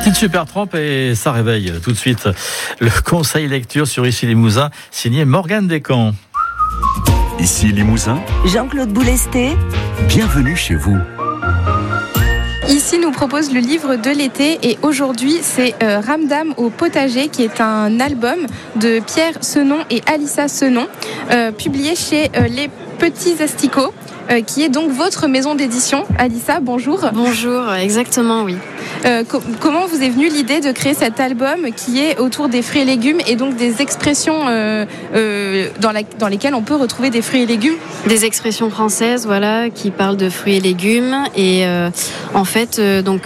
Petite super trempe et ça réveille tout de suite. Le conseil lecture sur Issy Limousin, signé Morgane Descamps. Issy Limousin, Jean-Claude Boulesté, bienvenue chez vous. Ici nous propose le livre de l'été et aujourd'hui c'est Ramdam au potager qui est un album de Pierre Senon et Alissa Senon publié chez Les Petits Asticots qui est donc votre maison d'édition. Alissa, bonjour. Bonjour, exactement, oui. Comment vous est venue l'idée de créer cet album qui est autour des fruits et légumes et donc des expressions dans lesquelles on peut retrouver des fruits et légumes? Des expressions françaises, voilà, qui parlent de fruits et légumes. Et en fait,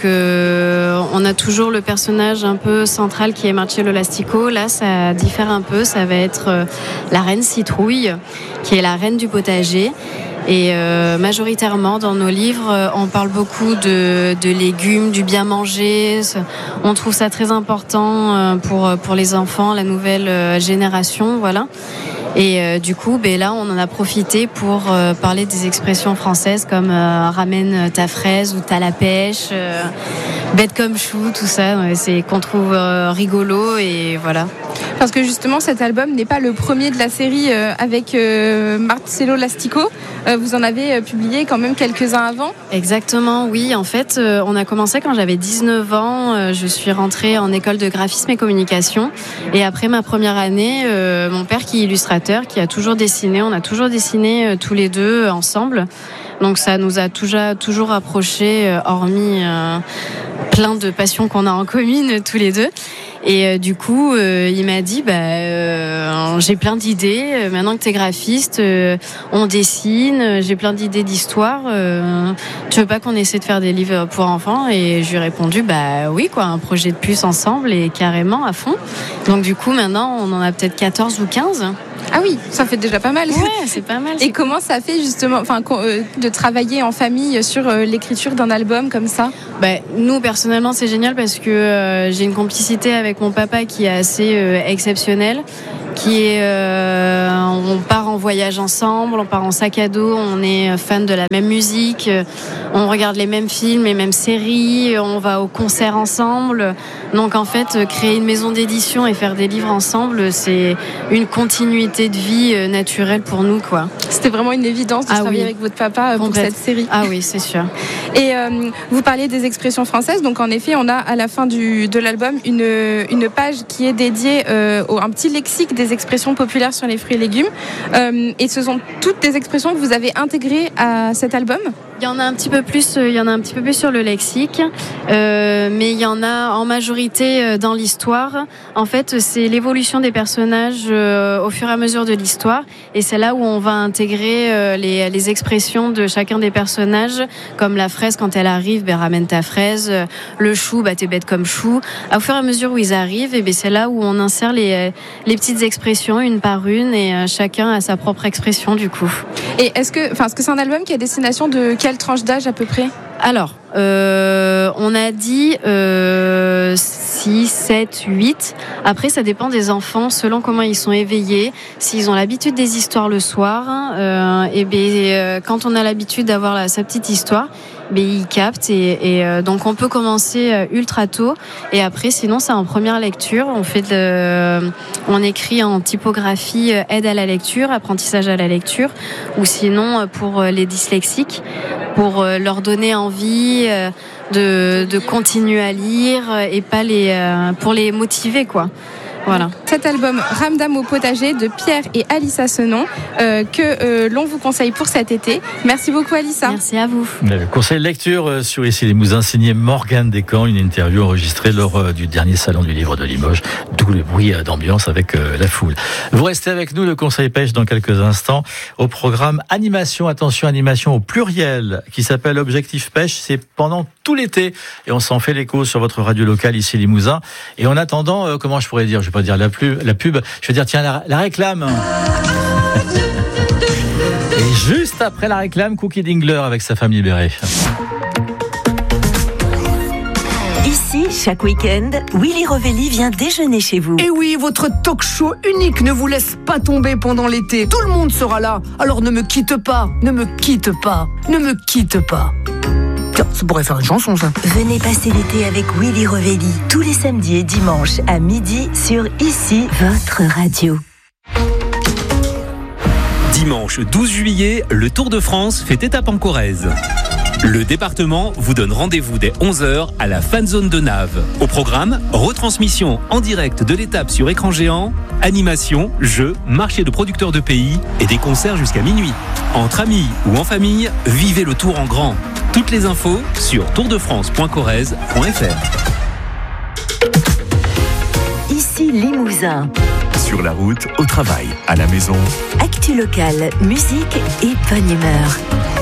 on a toujours le personnage un peu central qui est Marcello l'Astico. Là, ça diffère un peu. Ça va être la reine Citrouille, qui est la reine du potager. Et majoritairement dans nos livres, on parle beaucoup de légumes, du bien manger. On trouve ça très important pour les enfants, la nouvelle génération, voilà. Et du coup, là, on en a profité pour parler des expressions françaises comme ramène ta fraise ou t'as la pêche, bête comme chou, tout ça, c'est qu'on trouve rigolo et voilà. Parce que justement, cet album n'est pas le premier de la série avec Marcello l'Astico. Vous en avez publié quand même quelques-uns avant. Exactement, oui. En fait, on a commencé quand j'avais 19 ans. Je suis rentrée en école de graphisme et communication. Et après ma première année, mon père qui est illustrateur, qui a toujours dessiné, on a toujours dessiné tous les deux ensemble. Donc ça nous a toujours rapprochés, hormis plein de passions qu'on a en commune tous les deux. Et du coup, il m'a dit, j'ai plein d'idées. Maintenant que t'es graphiste, on dessine. J'ai plein d'idées d'histoire. Tu veux pas qu'on essaie de faire des livres pour enfants? Et je lui ai répondu, oui, quoi, un projet de plus ensemble et carrément à fond. Donc du coup, maintenant, on en a peut-être 14 ou 15. Ah oui, ça fait déjà pas mal. Ouais, c'est pas mal. Et comment ça fait justement, de travailler en famille sur l'écriture d'un album comme ça? Nous personnellement, c'est génial parce que j'ai une complicité avec mon papa qui est assez exceptionnelle. On part en voyage ensemble, on part en sac à dos, on est fan de la même musique, on regarde les mêmes films, les mêmes séries, on va au concert ensemble. Donc en fait, créer une maison d'édition et faire des livres ensemble, c'est une continuité de vie naturelle pour nous, quoi. C'était vraiment une évidence de travailler avec votre papa pour cette série. Ah oui, c'est sûr. Et vous parliez des expressions françaises, donc en effet, on a à la fin de l'album une page qui est dédiée un petit lexique des expressions populaires sur les fruits et légumes. Et ce sont toutes des expressions que vous avez intégrées à cet album? Il y en a un petit peu plus sur le lexique, mais il y en a en majorité dans l'histoire. En fait, c'est l'évolution des personnages au fur et à mesure de l'histoire, et c'est là où on va intégrer les expressions de chacun des personnages, comme la fraise quand elle arrive, ramène ta fraise, le chou, t'es bête comme chou. Au fur et à mesure où ils arrivent, et c'est là où on insère les petites expressions une par une, et chacun a sa propre expression du coup. Et est-ce que c'est un album qui est à destination de quelle tranche d'âge à peu près? Alors, on a dit 6, 7, 8. Après, ça dépend des enfants, selon comment ils sont éveillés. S'ils ont l'habitude des histoires le soir, quand on a l'habitude d'avoir sa petite histoire, ils captent. Et donc, on peut commencer ultra tôt. Et après, sinon, c'est en première lecture. On écrit en typographie aide à la lecture, apprentissage à la lecture. Ou sinon, pour les dyslexiques, pour leur donner envie de continuer à lire et pas pour les motiver, quoi. Voilà. Cet album Ramdam au potager de Pierre et Alissa Senon que l'on vous conseille pour cet été. Merci beaucoup Alissa. Merci à vous. Le conseil de lecture sur Issy Limousin signé Morgane Descamps, une interview enregistrée lors du dernier salon du livre de Limoges, d'où le bruit d'ambiance avec la foule. Vous restez avec nous, le conseil pêche dans quelques instants. Au programme animation, attention, animation au pluriel qui s'appelle Objectif Pêche, c'est pendant tout l'été et on s'en fait l'écho sur votre radio locale Issy Limousin. Et en attendant, comment je pourrais dire, je vais pas dire la pub, je vais dire tiens la réclame. Et juste après la réclame, Cookie Dingler avec sa famille Béret. Ici, chaque week-end, Willy Rovelli vient déjeuner chez vous. Et oui, votre talk show unique ne vous laisse pas tomber pendant l'été. Tout le monde sera là, alors ne me quitte pas, ne me quitte pas, ne me quitte pas. Ça pourrait faire une chanson, ça. Venez passer l'été avec Willy Revelli tous les samedis et dimanches à midi sur Ici, votre radio. Dimanche 12 juillet, le Tour de France fait étape en Corrèze. Le département vous donne rendez-vous dès 11h à la fan zone de Naves. Au programme, retransmission en direct de l'étape sur écran géant, animation, jeux, marché de producteurs de pays et des concerts jusqu'à minuit. Entre amis ou en famille, vivez le Tour en grand. Toutes les infos sur tourdefrance.corrèze.fr. Ici Limousin. Sur la route, au travail, à la maison. Actu locale, musique et bonne humeur.